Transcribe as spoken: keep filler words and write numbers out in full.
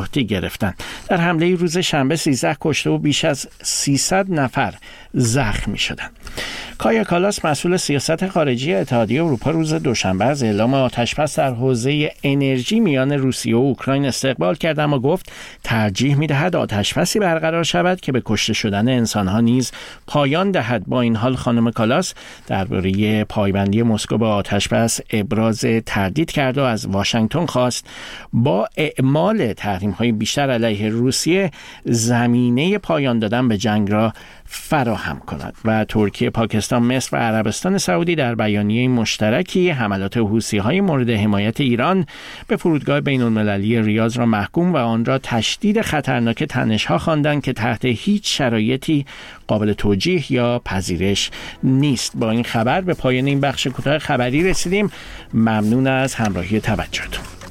عهده گرفتند. در حمله روز شنبه سیزده کشته و بیش از سیصد نفر زخمی شدند. کایا کالاس مسئول سیاست خارجی اتحادیه اروپا روز دوشنبه از اعلام آتش‌بس در حوزه انرژی میان روسیه و اوکراین استقبال کرد، اما گفت ترجیح می‌دهد آتش‌بسی برقرار شود که به کشته شدن انسان‌ها نیز پایان دهد. با این حال خانم کالاس درباره پایبندی مسکو به آتش‌بس ابراز تردید کرد و از واشنگتن خواست با اعمال تحریم‌های بیشتر علیه روسیه زمینه پایان دادن به جنگ را فراهم کند. و ترکیه، پاکستان، مصر و عربستان سعودی در بیانیه مشترکی حملات حوثی‌های مورد حمایت ایران به فرودگاه بین‌المللی ریاض را محکوم و آن را تشدید خطرناک تنش‌ها خواندند که تحت هیچ شرایطی قابل توجیه یا پذیرش نیست. با این خبر به پایان این بخش کوتاه خبری رسیدیم. ممنون از همراهی توجهتون.